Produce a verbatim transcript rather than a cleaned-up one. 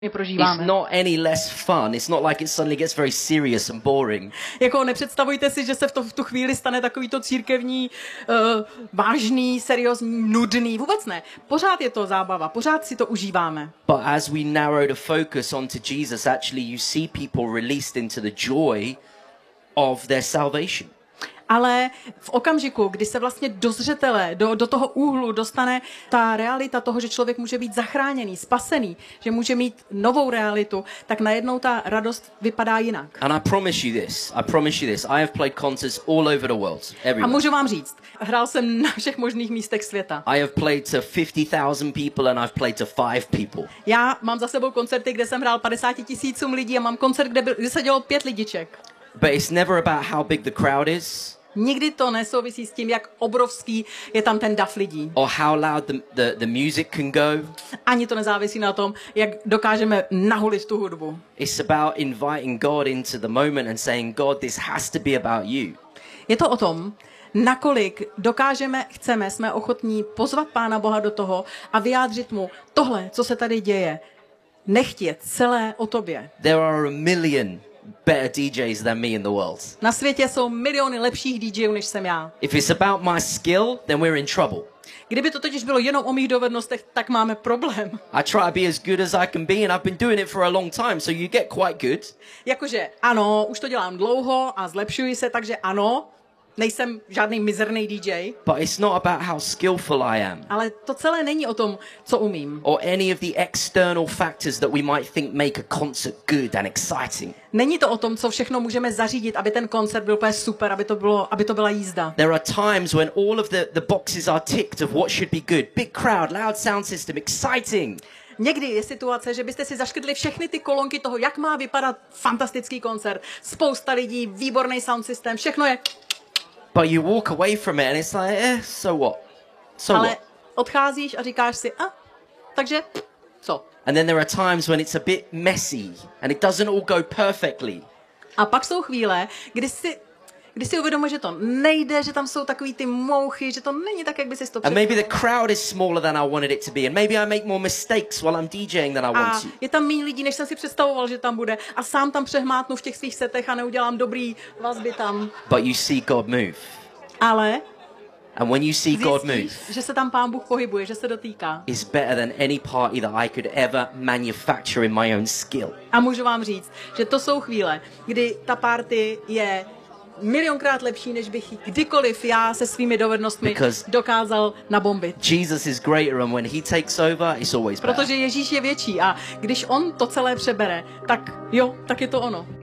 It's not any less fun. It's not like it suddenly gets very serious and boring. Jako nepředstavujte si, že se v, to, v tu chvíli stane takový to církevní, uh, vážný, seriózní, nudný. Vůbec ne. Pořád je to zábava, pořád si to užíváme. But as we narrow the focus onto Jesus, actually you see people released into the joy of their salvation. Ale v okamžiku, kdy se vlastně do zřetele, do, do toho úhlu dostane ta realita toho, že člověk může být zachráněný, spasený, že může mít novou realitu, tak najednou ta radost vypadá jinak. And I promise you this, I promise you this, I have played concerts all over the world, everywhere. A můžu vám říct, hrál jsem na všech možných místech světa. I have played to fifty thousand people and I've played to five people. Já mám za sebou koncerty, kde jsem hrál padesáti tisícům lidí a mám koncert, kde, byl, kde se dělo pět lidiček. But it's never about how big the crowd is. Nikdy to nesouvisí s tím, jak obrovský je tam ten dav lidí. Or how loud the, the, the music can go. Ani to nezávisí na tom, jak dokážeme nahulit tu hudbu. It's about inviting God into the moment and saying, God, this has to be about you. Je to o tom, nakolik dokážeme, chceme, jsme ochotní pozvat Pána Boha do toho a vyjádřit mu tohle, co se tady děje. Nechť je celé o tobě. There are a million better D Js than me in the world. Na světě jsou miliony lepších DJů, než jsem já. If it's about my skill, then we're in trouble. Kdyby to totiž bylo jenom o mých dovednostech, tak máme problém. I try to be as good as I can be and I've been doing it for a long time, so you get quite good. Jakože ano, už to dělám dlouho a zlepšuji se, takže ano, nejsem žádný mizerný D J. But it's not about how skillful I am. Ale to celé není o tom, co umím. Or any of the external factors that we might think make a concert good and exciting. Není to o tom, co všechno můžeme zařídit, aby ten koncert byl úplně super, aby to bylo, aby to byla jízda. There are times when all of the, the boxes are ticked of what should be good. Big crowd, loud sound system, exciting. Někdy je situace, že byste si zaškrtli všechny ty kolonky toho, jak má vypadat fantastický koncert. Spousta lidí, výborný sound system, všechno je... But you walk away from it and it's like, eh, so what? So Ale what? odcházíš a říkáš si, a, takže, co? And then there are times when it's a bit messy and it doesn't all go perfectly. A pak jsou chvíle, kdy si, kdy si uvědomuješ, že to nejde, že tam jsou takový ty mouchy, že to není tak, jak by si to And maybe the představoval. crowd is smaller than I wanted it to be and maybe I make more mistakes while I'm DJing than I A want to. je tam méně lidí, než jsem si představoval, že tam bude. A sám tam přehmátnu v těch svých setech a neudělám dobrý vazby tam. But you see God move. Ale And when you see God move, zjistíš, že se tam Pán Bůh pohybuje, že se dotýká. it's better than any party that I could ever manufacture in my own skill. A můžu vám říct, že to jsou chvíle, kdy ta party je milionkrát lepší, než bych kdykoliv já se svými dovednostmi Because dokázal nabombit. Jesus is greater and when he takes over, it's always better. Protože Ježíš je větší a když on to celé přebere, tak jo, tak je to ono.